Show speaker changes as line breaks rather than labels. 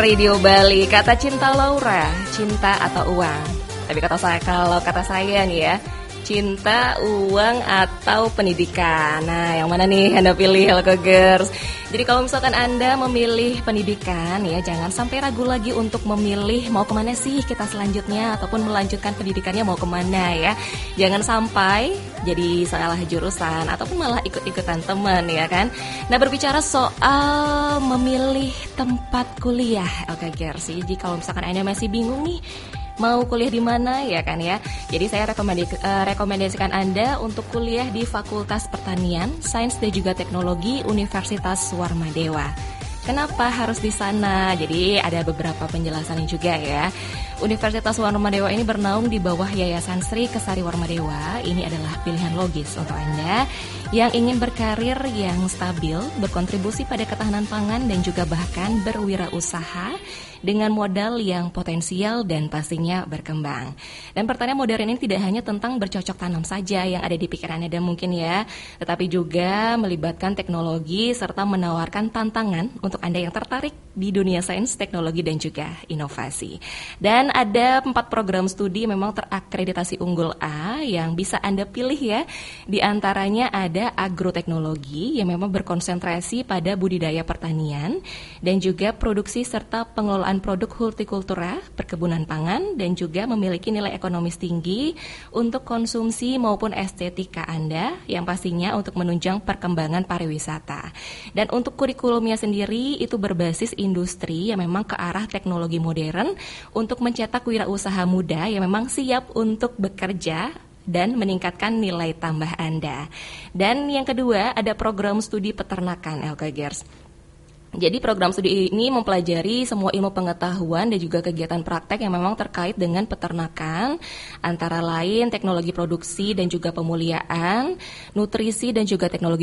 Radio Bali, kata cinta Laura, cinta atau uang. Tapi kalau kata saya nih ya, cinta, uang, atau pendidikan. Nah, yang mana nih Anda pilih, Hello Girls? Jadi kalau misalkan Anda memilih pendidikan ya, jangan sampai ragu lagi untuk memilih mau kemana sih kita selanjutnya, ataupun melanjutkan pendidikannya mau kemana ya. Jangan sampai jadi salah jurusan ataupun malah ikut-ikutan teman ya kan. Nah, berbicara soal memilih tempat kuliah, Hello Girls. Jadi kalau misalkan Anda masih bingung nih mau kuliah di mana ya kan ya. Jadi saya rekomendasikan Anda untuk kuliah di Fakultas Pertanian, Sains dan juga Teknologi Universitas Warmadewa. Kenapa harus di sana? Jadi ada beberapa penjelasan juga ya. Universitas Warmadewa ini bernaung di bawah Yayasan Sri Kesari Warmadewa. Ini adalah pilihan logis untuk Anda yang ingin berkarir yang stabil, berkontribusi pada ketahanan pangan dan juga bahkan berwirausaha dengan modal yang potensial dan pastinya berkembang. Dan pertanian modern ini tidak hanya tentang bercocok tanam saja yang ada di pikiran Anda mungkin ya, tetapi juga melibatkan teknologi serta menawarkan tantangan untuk Anda yang tertarik di dunia sains, teknologi dan juga inovasi. Dan ada 4 program studi memang terakreditasi unggul A yang bisa Anda pilih ya. Di antaranya ada agroteknologi yang memang berkonsentrasi pada budidaya pertanian dan juga produksi serta pengelolaan produk hortikultura, perkebunan pangan, dan juga memiliki nilai ekonomis tinggi untuk konsumsi maupun estetika Anda yang pastinya untuk menunjang perkembangan pariwisata. Dan untuk kurikulumnya sendiri itu berbasis industri yang memang ke arah teknologi modern untuk mencetak wirausaha muda yang memang siap untuk bekerja dan meningkatkan nilai tambah Anda. Dan yang kedua ada program studi peternakan, Girls. Jadi program studi ini mempelajari semua ilmu pengetahuan dan juga kegiatan praktek yang memang terkait dengan peternakan, antara lain teknologi produksi dan juga pemuliaan, nutrisi dan juga teknologi